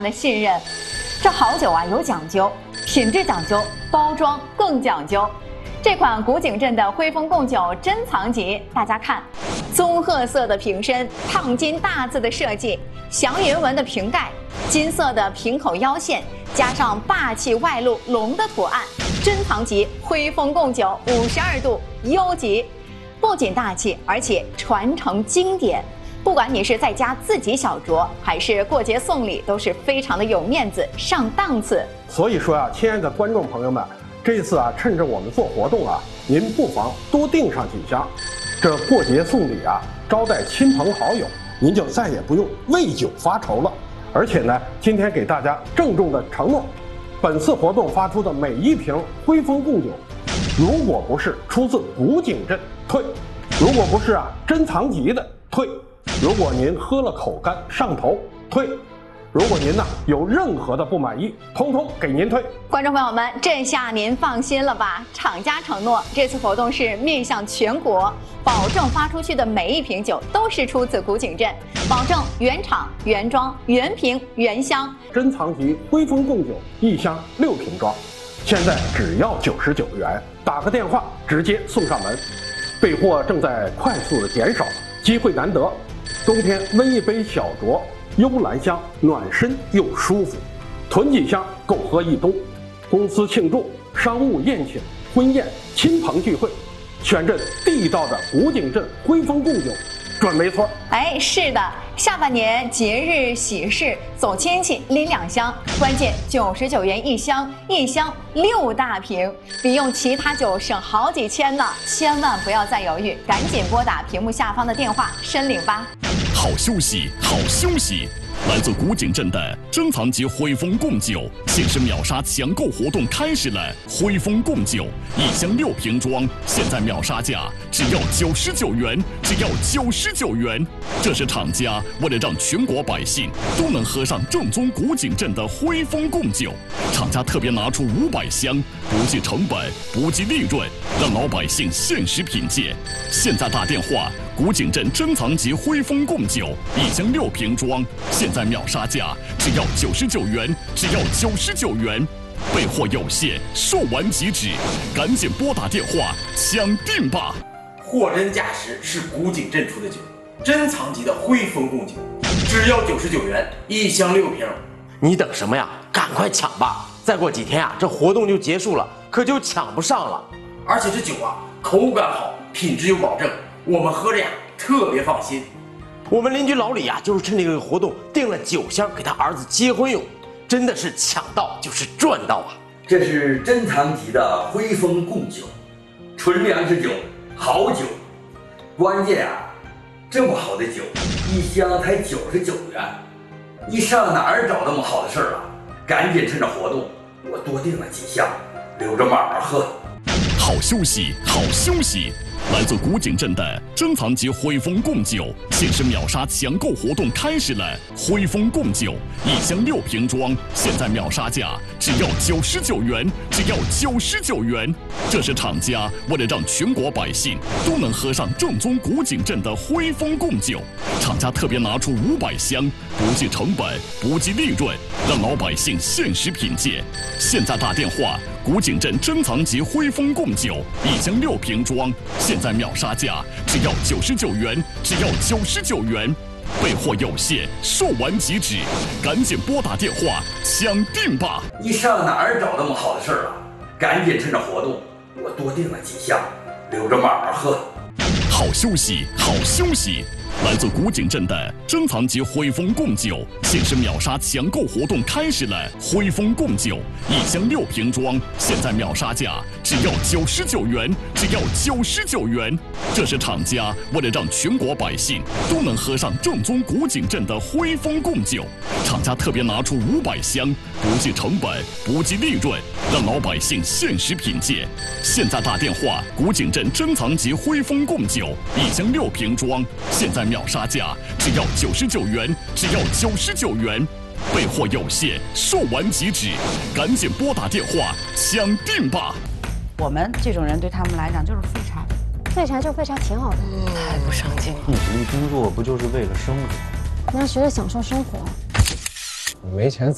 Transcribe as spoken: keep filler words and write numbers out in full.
的信任。这好酒啊有讲究，品质讲究，包装更讲究。这款古井镇的徽丰贡酒珍藏级，大家看，棕褐色的瓶身，烫金大字的设计，祥云纹的瓶盖，金色的瓶口腰线，加上霸气外露龙的图案，珍藏级徽丰贡酒五十二度优级，不仅大气，而且传承经典。不管你是在家自己小酌，还是过节送礼，都是非常的有面子、上档次。 所以说啊，亲爱的观众朋友们，这一次啊，趁着我们做活动啊，您不妨多订上几箱。这过节送礼啊，招待亲朋好友，您就再也不用为酒发愁了。而且呢，今天给大家郑重的承诺，本次活动发出的每一瓶徽丰贡酒，如果不是出自古井镇，退；如果不是啊珍藏级的，退。如果您喝了口干上头，退；如果您呢有任何的不满意，通通给您退。 观众朋友们，这下您放心了吧？厂家承诺，这次活动是面向全国，保证发出去的每一瓶酒都是出自古井镇，保证原厂、原装、原瓶、原箱。 珍藏级徽丰贡酒一箱六瓶装，现在只要九十九元，打个电话直接送上门。备货正在快速的减少，机会难得。冬天温一杯小酌，幽兰香，暖身又舒服，囤几箱够喝一冬。公司庆祝、商务宴请、婚宴、亲朋聚会，选这地道的古井镇徽丰贡酒，准没错。 哎，是的，下半年节日喜事走亲戚拎两箱，关键九十九元一箱，一箱六大瓶，比用其他酒省好几千呢！千万不要再犹豫，赶紧拨打屏幕下方的电话申领吧。 好休息，好休息！来自古井镇的珍藏级徽丰贡酒限时秒杀抢购活动开始了！徽丰贡酒一箱六瓶装，现在秒杀价只要九十九元，只要九十九元。这是厂家为了让全国百姓都能喝上正宗古井镇的徽丰贡酒，厂家特别拿出五百箱，不计成本，不计利润，让老百姓限时品鉴。现在打电话。古井镇珍藏级徽丰贡酒一箱六瓶装，现在秒杀价只要九十九元，只要九十九元，备货有限，售完即止，赶紧拨打电话抢订吧！ 货真价实是古井镇出的酒，珍藏级的徽丰贡酒，只要九十九元一箱六瓶。 你等什么呀？赶快抢吧！再过几天啊，这活动就结束了，可就抢不上了。 而且这酒啊，口感好，品质有保证。我们喝着呀特别放心。 我们邻居老李呀、啊，就是趁这个活动订了酒箱给他儿子结婚用，真的是抢到就是赚到啊！ 这是珍藏级的徽丰贡酒，纯粮食酒，好酒。关键啊，这么好的酒，一箱才九十九元，你上哪儿找那么好的事儿啊？赶紧趁着活动，我多订了几箱，留着慢慢喝。 好休息，好休息！来自古井镇的珍藏级徽丰贡酒限时秒杀抢购活动开始了！徽丰贡酒一箱六瓶装，现在秒杀价只要九十九元，只要九十九元。这是厂家为了让全国百姓都能喝上正宗古井镇的徽丰贡酒，厂家特别拿出五百箱，不计成本，不计利润，让老百姓限时品鉴。现在打电话。古井镇珍藏级徽丰贡酒一箱六瓶装，现在秒杀价只要九十九元，只要九十九元，备货有限，售完即止，赶紧拨打电话抢订吧！ 你上哪儿找那么好的事儿啊？赶紧趁着活动，我多订了几箱，留着慢慢喝。 好休息，好休息！来自古井镇的珍藏级徽丰贡酒限时秒杀抢购活动开始了！徽丰贡酒一箱六瓶装，现在秒杀价只要九十九元，只要九十九元。这是厂家为了让全国百姓都能喝上正宗古井镇的徽丰贡酒，厂家特别拿出五百箱，不计成本，不计利润，让老百姓限时品鉴。现在打电话，古井镇珍藏级徽丰贡酒一箱六瓶装，现在秒杀价只要九十九元，只要九十九元，备货有限，售完即止，赶紧拨打电话抢订吧！ 我们这种人对他们来讲就是废柴， 废柴就废柴挺好的， 太不上进了。 你努力工作不就是为了生活？ 你要学着享受生活。 你没钱。